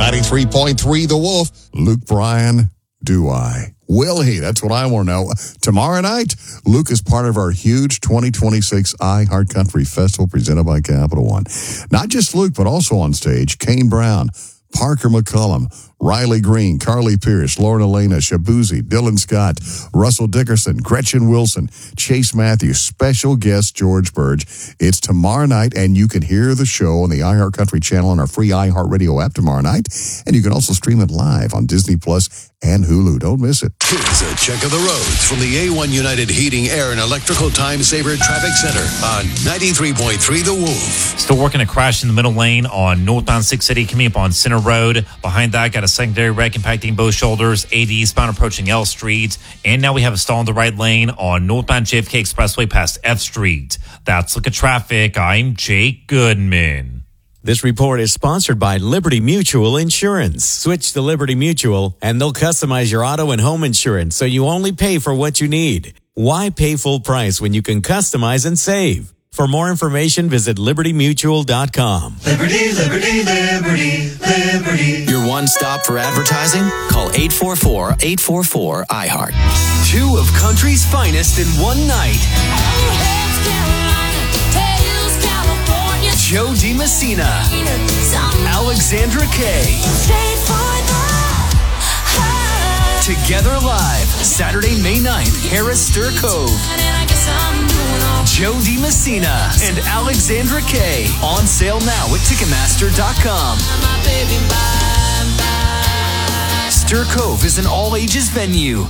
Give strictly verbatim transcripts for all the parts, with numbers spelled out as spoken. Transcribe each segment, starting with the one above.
ninety-three point three The Wolf. Luke Bryan, do I? Will he? That's what I want to know. Tomorrow night, Luke is part of our huge twenty twenty-six iHeart Country Festival presented by Capital One. Not just Luke, but also on stage, Kane Brown, Parker McCullum, Riley Green, Carly Pierce, Lauren Elena, Shabuzi, Dylan Scott, Russell Dickerson, Gretchen Wilson, Chase Matthews, special guest George Burge. It's tomorrow night, and you can hear the show on the iHeart Country channel on our free iHeartRadio app tomorrow night, and you can also stream it live on Disney Plus and Hulu. Don't miss it. Here's a check of the roads from the A one United Heating, Air, and Electrical Time Saver Traffic Center on ninety-three point three The Wolf. Still working a crash in the middle lane on northbound six eighty coming up on Center Road. Behind that, got a secondary wreck impacting both shoulders, eighty eastbound approaching L Street. And now we have a stall in the right lane on northbound J F K Expressway past F Street. That's Look at Traffic. I'm Jake Goodman. This report is sponsored by Liberty Mutual Insurance. Switch to Liberty Mutual, and they'll customize your auto and home insurance so you only pay for what you need. Why pay full price when you can customize and save? For more information, visit liberty mutual dot com. Liberty, liberty, liberty, liberty. Your one stop for advertising? Call eight four four, eight four four, iHeart. Two of country's finest in one night. Joe DiMessina, Alexandra Kay. Together live, Saturday, May ninth, Harris Stir Cove. Joe DiMessina and Alexandra Kay. On sale now at Ticketmaster dot com. Stir Cove is an all-ages venue.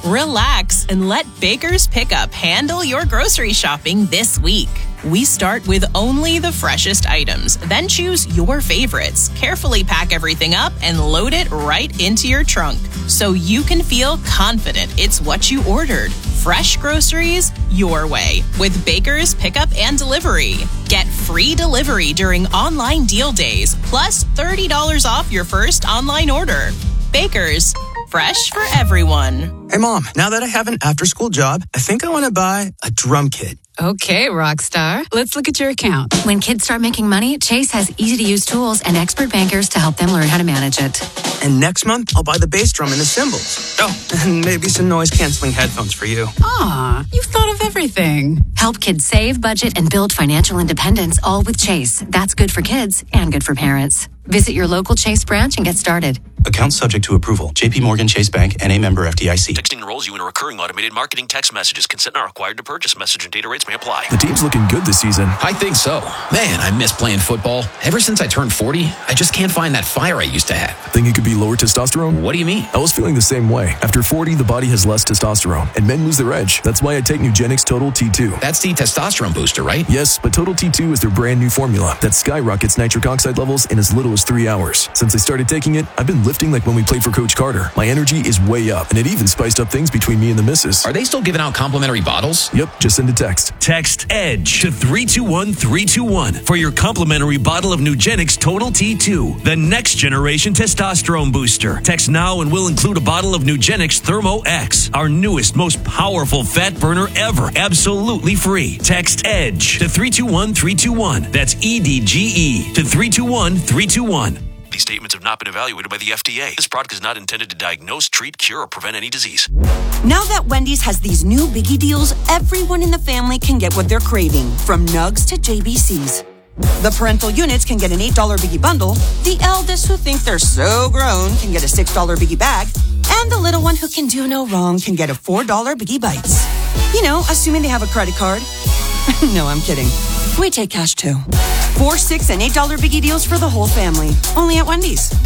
Relax and let Baker's Pickup handle your grocery shopping this week. We start with only the freshest items, then choose your favorites. Carefully pack everything up and load it right into your trunk so you can feel confident it's what you ordered. Fresh groceries your way with Baker's Pickup and Delivery. Get free delivery during online deal days, plus thirty dollars off your first online order. Baker's, fresh for everyone. Hey, Mom, now that I have an after-school job, I think I want to buy a drum kit. Okay, rock star. Let's look at your account. When kids start making money, Chase has easy-to-use tools and expert bankers to help them learn how to manage it. And next month, I'll buy the bass drum and the cymbals. Oh, and maybe some noise-canceling headphones for you. Aw, you've thought of everything. Help kids save, budget, and build financial independence, all with Chase. That's good for kids and good for parents. Visit your local Chase branch and get started. Account subject to approval. J P Morgan Chase Bank, N A member F D I C. Texting enrolls you in a recurring automated marketing text messages. Consent not required to purchase. Message and data rates may apply. The team's looking good this season. I think so. Man, I miss playing football. Ever since I turned forty, I just can't find that fire I used to have. Think it could be lower testosterone? What do you mean? I was feeling the same way. After forty, the body has less testosterone, and men lose their edge. That's why I take Nugenix Total T two. That's the testosterone booster, right? Yes, but Total T two is their brand new formula that skyrockets nitric oxide levels in as little as three hours. Since I started taking it, I've been lifting like when we played for Coach Carter. My energy is way up, and it even spiced up things between me and the missus. Are they still giving out complimentary bottles? Yep, just send a text. Text EDGE to three two one three two one for your complimentary bottle of Nugenix Total T two, the next generation testosterone booster. Text now and we'll include a bottle of Nugenix Thermo X, our newest, most powerful fat burner ever, absolutely free. Text EDGE to three two one three two one. That's E D G E to three two one three two one. These statements have not been evaluated by the F D A. This product is not intended to diagnose, treat, cure, or prevent any disease. Now that Wendy's has these new biggie deals, everyone in the family can get what they're craving, from nugs to J B Cs. The parental units can get an eight dollar biggie bundle, the eldest who think they're so grown can get a six dollar biggie bag, and the little one who can do no wrong can get a four dollar biggie bites. You know, assuming they have a credit card. No, I'm kidding. We take cash too. Four, six, and eight dollar biggie deals for the whole family. Only at Wendy's.